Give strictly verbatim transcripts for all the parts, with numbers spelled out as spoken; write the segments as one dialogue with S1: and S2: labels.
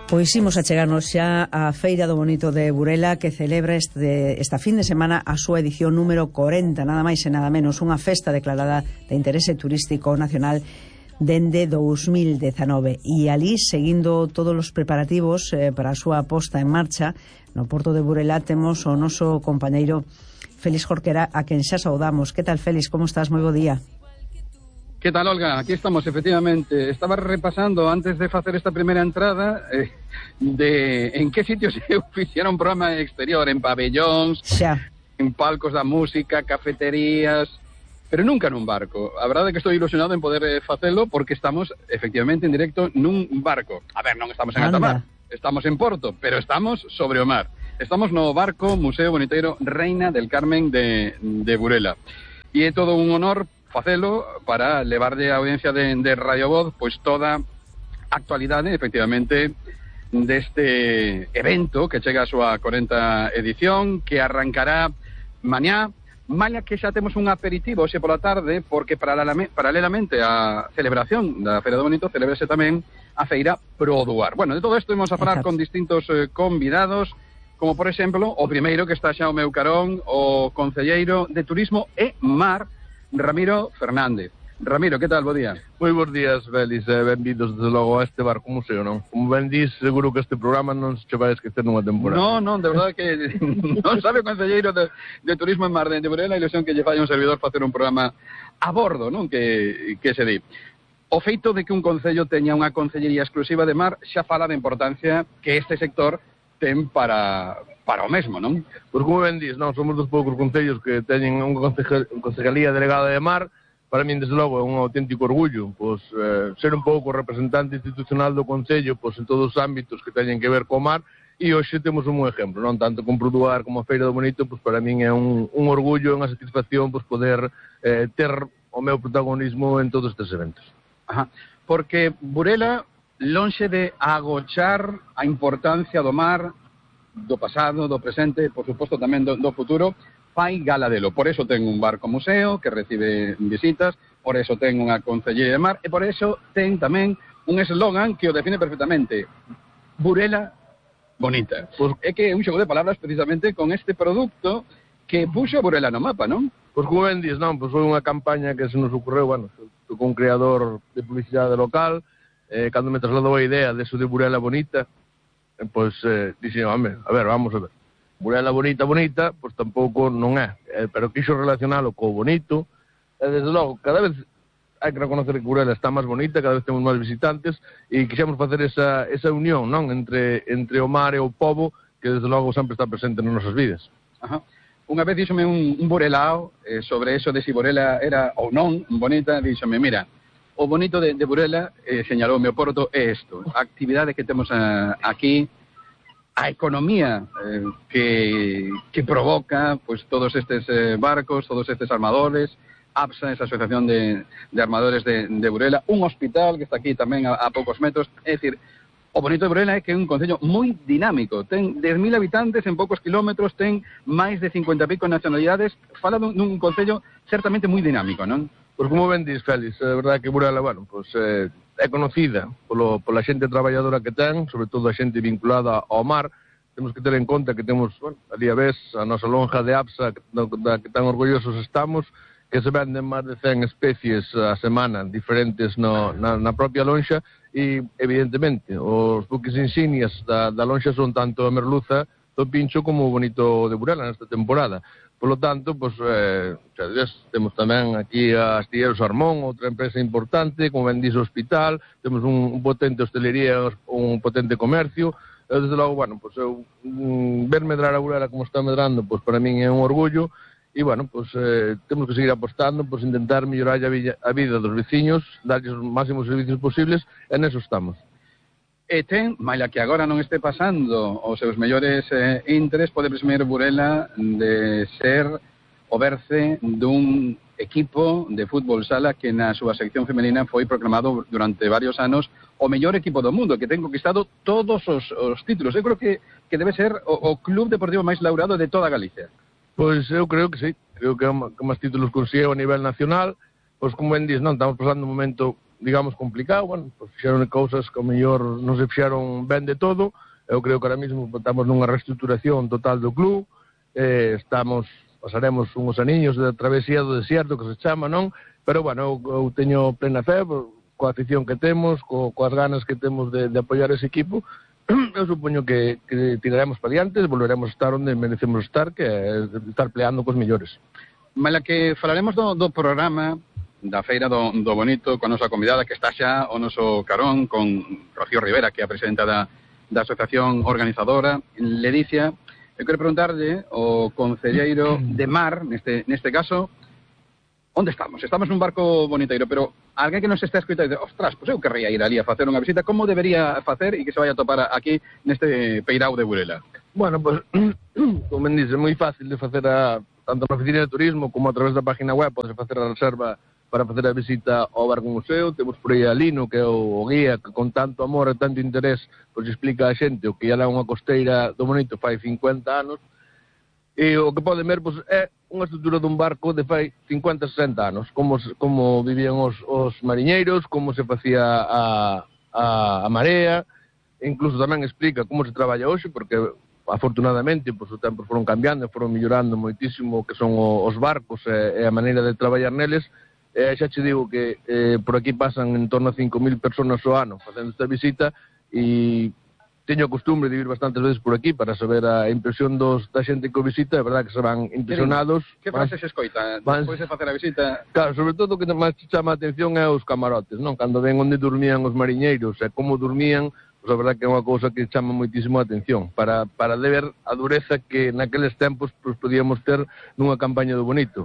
S1: Pois imos a chegarnos xa á Feira do Bonito de Burela, que celebra este, esta fin de semana a súa edición número corenta, nada máis e nada menos, unha festa declarada de interese turístico nacional dende dous mil dezanove. E ali, seguindo todos os preparativos eh, para a súa posta en marcha, no Porto de Burela temos o noso compañeiro Félix Jorquera, a quen xa saudamos. Que tal, Félix? Como estás? Moi bo día.
S2: ¿Qué tal, Olga? Aquí estamos, efectivamente. Estaba repasando, antes de hacer esta primera entrada, eh, de en qué sitios se hiciera un programa exterior, en pabellones,
S1: xa.
S2: en palcos da música, cafeterías, pero nunca nun barco. A verdade é que estou ilusionado en poder eh, facelo, porque estamos, efectivamente, en directo nun barco. A ver, non estamos en alta mar, estamos en Porto, pero estamos sobre o mar. Estamos no barco Museo Boniteiro Reina del Carmen de, de Burela. E é todo un honor facelo para levarlle a audiencia de, de Radio Voz pois toda a actualidade, efectivamente, deste evento que chega a súa corenta edición, que arrancará mañá, mañá que xa temos un aperitivo xe pola tarde, porque paralelamente á celebración da Feira do Bonito celebrase tamén a Feira Produar. Bueno, de todo isto vamos a falar con distintos eh, convidados, como por exemplo o primeiro que está xa o meu carón, o concelleiro de Turismo e Mar, Ramiro Fernández. Ramiro, que tal? Bo día.
S3: Moi bons días, Félix, e benvidos desde logo a este barco museo, non? Como ben dis, seguro que este programa non se vai esquecer nunha temporada.
S2: Non, non, de verdade que non sabe o concelleiro de, de Turismo en Mar de Burela a ilusión que lle falla un servidor facer un programa a bordo, non? Que, que se di. O feito de que un concello teña unha concellería exclusiva de mar xa fala da importancia que este sector ten para... para o mesmo, non?
S3: Pois como ben dis, non, somos dos poucos concellos que teñen unha concejalía delegada de mar. Para min, desde logo, é un auténtico orgullo, pois, eh, ser un pouco representante institucional do concello, pois, en todos os ámbitos que teñen que ver co mar, e hoxe temos un bon exemplo, non? Tanto con Produar como a Feira do Bonito, pois, para min é un, un orgullo, unha satisfacción, pois, poder eh, ter o meu protagonismo en todos estes eventos.
S2: Ajá. Porque Burela, lonxe de agochar a importancia do mar, do pasado, do presente, por suposto tamén do, do futuro, fai gala delo. Por eso ten un barco museo que recibe visitas, por eso ten unha concellería de mar, e por eso ten tamén un eslogan que o define perfectamente: Burela bonita. Pues, é que é un xogo de palabras precisamente con este produto que puxo Burela no mapa, non?
S3: Pois como ben dis, non, pois foi unha campaña que se nos ocorreu, bueno, con un creador de publicidade local, eh, cando me trasladou a idea de eso de Burela bonita, pois eh, dixen, home, a ver, vamos a ver, Burela bonita, bonita, pois tampouco non é, eh, pero quixo relacionalo co bonito, e desde logo, cada vez hai que reconocer que Burela está máis bonita, cada vez temos máis visitantes, e quixemos facer esa, esa unión, non, entre, entre o mar e o pobo, que desde logo sempre está presente nas nosas vidas.
S2: Ajá. Unha vez díxome un, un burelao eh, sobre eso de si Burela era ou non bonita, díxome, mira, o bonito de, de Burela, eh, señalou o meu Porto, é isto, a actividade que temos a, aquí, a economía eh, que, que provoca pues, todos estes eh, barcos, todos estes armadores, APSA, esa asociación de, de armadores de, de Burela, un hospital que está aquí tamén a, a poucos metros, é dicir, o bonito de Burela é que é un concello moi dinámico, ten dez mil habitantes en poucos kilómetros, ten máis de cincuenta pico nacionalidades, fala dun, dun concello certamente moi dinámico, non?
S3: Pois como ben dis, Félix, é verdade que Burela, bueno, pois, eh, é conocida polo, pola xente traballadora que ten, sobre todo a xente vinculada ao mar. Temos que ter en conta que temos, bueno, ali a vez, a nosa lonja de APSA, que, da que tan orgullosos estamos, que se venden máis de cen especies a semana diferentes no, na, na propia lonxa, e, evidentemente, os buques insignias da, da lonxa son tanto a merluza do Pincho como o bonito de Burela nesta temporada. Por lo tanto, pues, eh, xa ves, temos tamén aquí a Astilleros Armón, outra empresa importante, como ben dice o hospital, temos un, un potente hostelería, un potente comercio, e desde logo, bueno, pues, eu, um, ver medrar a Burela como está medrando, pues, para min é un orgullo, e, bueno, pues, eh, temos que seguir apostando, pues, intentar mellorar a, villa, a vida dos veciños, darles os máximos servicios posibles, e neso estamos.
S2: E ten, maila que agora non este pasando os seus mellores eh, intres, pode presumir Burela de ser o berce dun equipo de fútbol sala que na súa sección femenina foi proclamado durante varios anos o mellor equipo do mundo, que ten conquistado todos os, os títulos. Eu creo que, que debe ser o, o club deportivo máis laurado de toda Galicia.
S3: Pois eu creo que sí, creo que, que máis títulos consigo a nivel nacional, pois como ben dis, non, estamos pasando un momento digamos, complicado, bueno, pues fixeron cousas que ao mellor non se fixeron ben de todo. Eu creo que ahora mesmo estamos nunha reestructuración total do club, eh, estamos, pasaremos uns aniños de travesía do desierto que se chama, non? Pero, bueno, eu, eu teño plena fe, coa afición que temos, co, coas ganas que temos de, de apoiar ese equipo. Eu supoño que, que tiraremos para diante, volveremos a estar onde merecemos estar, que é estar peleando cos millores.
S2: Mala que falaremos do, do programa da Feira do, do Bonito con a nosa convidada que está xa o noso carón con Rocío Rivera, que é a presidenta da, da asociación organizadora. Ledicia, eu quero preguntarlle o concelleiro de Mar, neste, neste caso, onde estamos? Estamos nun barco boniteiro, pero alguén que nos está escoitando dice, ostras, pois eu querría ir ali a facer unha visita, como debería facer e que se vaya a topar aquí neste peirao de Burela?
S3: Bueno, pois, pues, como me dice, é moi fácil de facer a, tanto na oficina de turismo como a través da página web, podes facer a reserva para facer a visita ao barco museo. Temos por aí a Lino, que é o guía que con tanto amor e tanto interés pois explica a xente o que era unha costeira do Bonito fai cincuenta anos. E o que poden ver pois, é unha estrutura dun barco de fai cincuenta, sesenta anos, como, como vivían os, os mariñeiros, como se facía a, a, a marea, e incluso tamén explica como se traballa hoxe, porque afortunadamente pois, os tempos foron cambiando e foron mellorando moitísimo o que son os barcos e, e a maneira de traballar neles. E xa che digo que eh, por aquí pasan en torno a cinco mil personas ao ano facendo esta visita e teño a costumbre de ir bastantes veces por aquí para saber a impresión dos, da xente que o visita. É verdad que se van impresionados.
S2: Que frase se escoita despois de facer a visita?
S3: Claro, sobre todo o que máis chama a atención é os camarotes, non? Cando ven onde dormían os mariñeiros e como dormían, pois a verdad que é unha cousa que chama moitísimo a atención para, para de ver a dureza que naqueles tempos pois, podíamos ter nunha campaña do Bonito.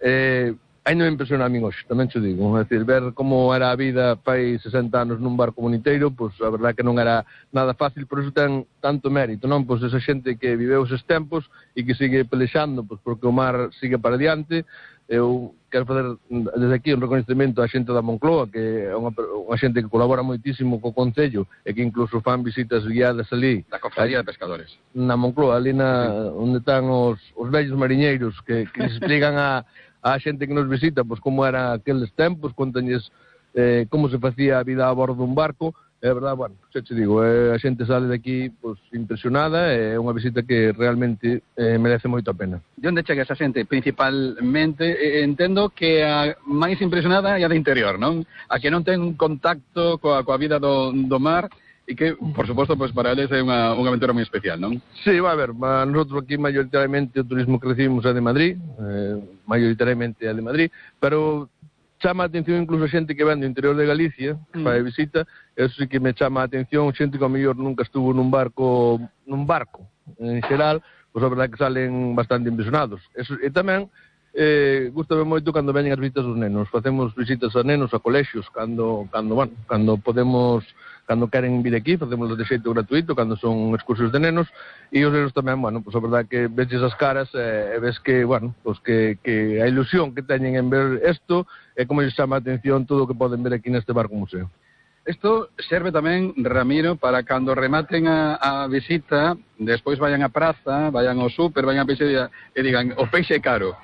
S3: Eh, Aí non me impresiona a min hoxe, tamén te digo. É dicir, ver como era a vida fai sesenta anos nun barco boniteiro, pois a verdade que non era nada fácil, por iso ten tanto mérito, non? Pois esa xente que viveu eses tempos e que sigue pelexando, pois porque o mar sigue para diante. Eu quero fazer desde aquí un reconhecimento á xente da Moncloa, que é unha, unha xente que colabora moitísimo co Concello e que incluso fan visitas guiadas ali.
S2: Da Cofradía de Pescadores.
S3: Na Moncloa, ali na, onde están os, os vellos mariñeiros que, que se explican a a xente que nos visita, pois como era aqueles tempos, contañes eh, como se facía a vida a bordo dun barco. É verdade, bueno, xa te digo, eh, a xente sale de aquí pois, impresionada, é unha visita que realmente eh, merece moito a pena.
S2: De onde chega esa xente? Principalmente, eh, entendo que a máis impresionada é a de interior, non? A que non ten un contacto coa, coa vida do, do mar, e que, por suposto, pues, para eles é unha, unha aventura moi especial, non?
S3: Sí, va a ver, nosotros aquí mayoritariamente o turismo que recibimos é de Madrid, eh, mayoritariamente é de Madrid, pero chama a atención incluso a xente que ven do interior de Galicia, que mm. fai visita, eso sí que me chama a atención, xente que ao mellor nunca estuvo nun barco, nun barco, en xeral, pois a verdade que salen bastante impresionados. Eso, e tamén, eh, gustame moito cando veñen as visitas dos nenos, facemos visitas a nenos, a colexios, cando, cando, bueno, cando podemos... Cando queren vir aquí, facemos de xeito gratuito, cando son excursións de nenos, e os nenos tamén, bueno, pois a verdade que veches as caras e, e ves que, bueno, pois que, que a ilusión que teñen en ver isto é como lles chama a atención todo o que poden ver aquí neste barco museo.
S2: Isto serve tamén, Ramiro, para cando rematen a, a visita, despois vayan á praza, vayan ao súper, vayan a peixe e digan, o peixe é caro.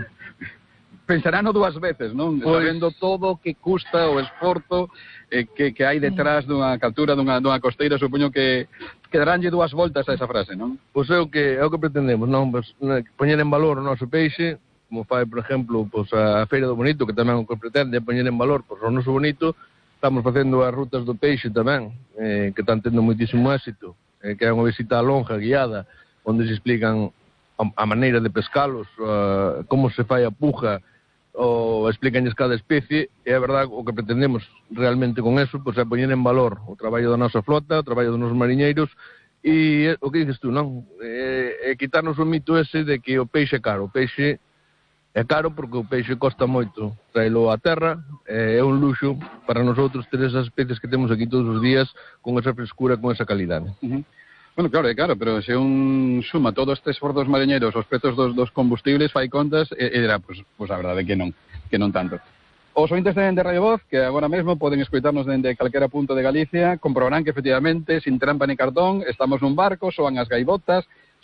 S2: Pensarán dúas veces, non? Pues... Sabendo todo o que custa o esforzo eh, que, que hai detrás dunha captura dunha, dunha costeira, supoño que quedaránlle dúas voltas a esa frase, non?
S3: Pois é o que, é o que pretendemos, non? Pues, poñer en valor o noso peixe, como fai, por exemplo, pues, a Feira do Bonito, que tamén o que pretende é poñer en valor pues, o noso bonito. Estamos facendo as rutas do peixe tamén, eh, que están tendo moitísimo éxito, eh, que é unha visita longa, guiada, onde se explican a, a maneira de pescalos, uh, como se fai a puja, ou explicanlles cada especie, e é verdade o que pretendemos realmente con eso, pois é poñer en valor o traballo da nosa flota, o traballo dos nosos mariñeiros, e o que dices tú, non? É, é quitarnos o mito ese de que o peixe é caro. O peixe é caro porque o peixe costa moito traelo á terra, é un luxo para nosotros ter esas especies que temos aquí todos os días con esa frescura, con esa calidade.
S2: Uh-huh. Bueno, claro, é claro, pero se un suma todo este esforzo dos mariñeiros, os prezos dos, dos combustibles, fai contas, e, e dirá, pois, pues, pues, a verdade que non, que non tanto. Os ointes de, de Radio Voz, que agora mesmo poden escoitarnos dende calquera punto de Galicia, comprobarán que, efectivamente, sin trampa ni cartón, estamos nun barco, soan as gaivotas,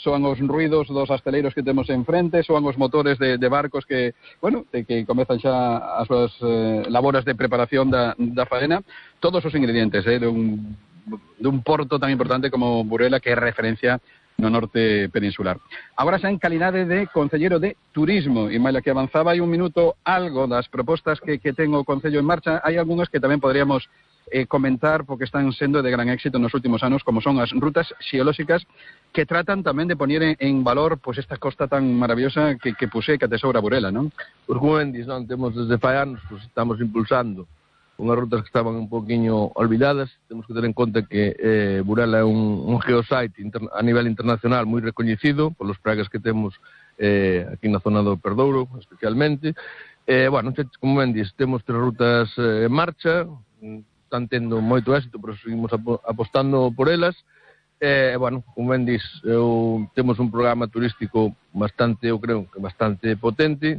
S2: soan os ruidos dos asteleiros que temos enfrente, soan os motores de, de barcos que, bueno, de que comezan xa as súas eh, laboras de preparación da, da faena, todos os ingredientes eh, de un de un porto tan importante como Burela, que é referencia no norte peninsular. Agora xa en calidade de concelleiro de turismo, e maila que avanzaba hai un minuto algo das propostas que, que ten o Concello en marcha, hai algunhas que tamén podríamos eh, comentar porque están sendo de gran éxito nos últimos anos, como son as rutas xeolóxicas, que tratan tamén de poñer en, en valor pues, esta costa tan maravillosa que, que puse que atesoura Burela, non?
S3: Pois como ben dis, non, temos desde fai anos, pues, estamos impulsando unhas rutas que estaban un poquinho olvidadas. Temos que ter en conta que eh, Burela é un, un geosite inter, a nivel internacional moi recoñecido polos pragas que temos eh, aquí na zona do Perdouro, especialmente. Eh, bueno, como ben dis, temos tres rutas eh, en marcha, están tendo moito éxito, pero seguimos apostando por elas. Eh, bueno, como ben dis, eu, temos un programa turístico bastante, eu creo, que bastante potente.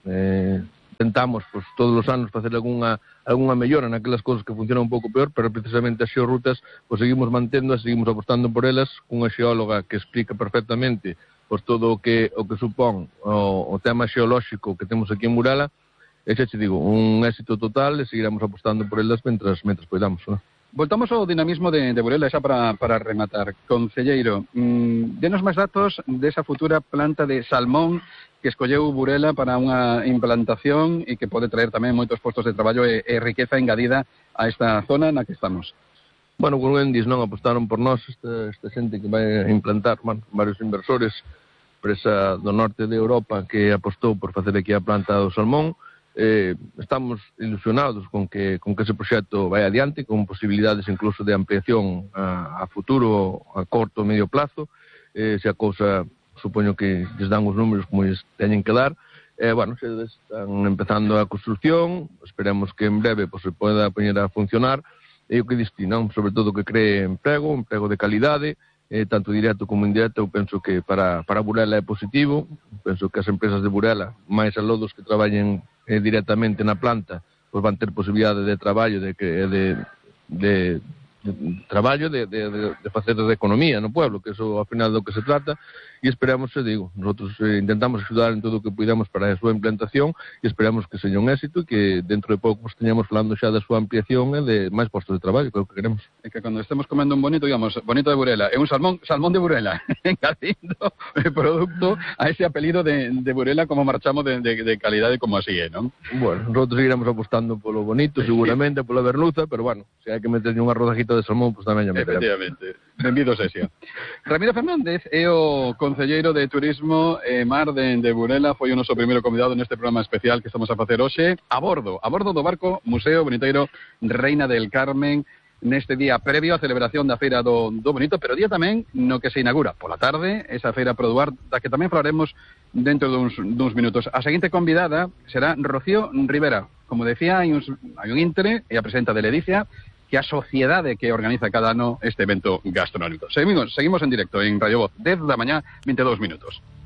S3: Eh, Tentamos, pues, todos os anos facer algunha, algunha mellora naquelas cousas que funcionan un pouco peor, pero precisamente as xeorrutas pues, seguimos mantendo, seguimos apostando por elas, cunha xeóloga que explica perfectamente pues, todo o que, o que supón o, o tema xeolóxico que temos aquí en Burela. E xa te digo, un éxito total e seguiremos apostando por elas mentras, mentras podamos, ¿no?
S2: Voltamos ao dinamismo de, de Burela, xa para, para rematar. Concelleiro, mmm, denos máis datos desa futura planta de salmón que escolleu Burela para unha implantación e que pode traer tamén moitos postos de traballo e, e riqueza engadida a esta zona na que estamos.
S3: Bueno, como ben dis, non apostaron por nós esta, esta xente que vai implantar, bueno, varios inversores, empresa do norte de Europa que apostou por facer aquí a planta do salmón. Eh, estamos ilusionados con que, con que ese proxecto vai adiante, con posibilidades incluso de ampliación a, a futuro, a corto, medio plazo. Eh, se a cousa, supoño que lles dan os números como lles teñen que dar. Eh, bueno, se están empezando a construcción, esperemos que en breve pues, se poda poñer a funcionar. E o que diste, non? Sobre todo que cree emprego, emprego de calidade, eh, tanto directo como indirecto. Eu penso que para, para Burela é positivo. Penso que as empresas de Burela, máis a lodos que traballen eh, directamente na planta, pues van ter posibilidade de traballo, de, de, de, de traballo, de, de, de facer de economía no pueblo, que eso ao final do que se trata. E esperamos, se digo, nosotros eh, intentamos axudar en todo o que puidamos para a súa implantación e esperamos que seña un éxito e que dentro de pouco pues, teñamos falando xa da súa ampliación e de máis postos de traballo, que é o que queremos.
S2: É que cando estemos comendo un bonito, digamos, bonito de Burela, é un salmón, salmón de Burela, engadindo el producto a ese apelido de, de Burela como marchamos de, de, de calidade como así é, non?
S3: Bueno, nosotros seguiremos apostando polo bonito, seguramente, pola vernuza, pero bueno, se hai que meterlle unha rodajita de salmón, pues tamén ya meteremos.
S2: Efectivamente. Benvido Sesia. Ramiro Fernández é o concelleiro de Turismo e Mar de, de Burela, foi o noso primeiro convidado neste programa especial que estamos a facer hoxe a bordo, a bordo do barco Museo Boniteiro Reina del Carmen, neste día previo á celebración da Feira do, do Bonito, pero día tamén no que se inaugura pola tarde esa Feira Produar, da que tamén falaremos dentro duns, duns minutos. A seguinte convidada será Rocío Rivera. Como decía, hai un, hai un intre e a presenta de Ledicia, que a sociedade que organiza cada ano este evento gastronómico. Seguimos, seguimos en directo en Radio Voz, dez da mañá, veintidós minutos.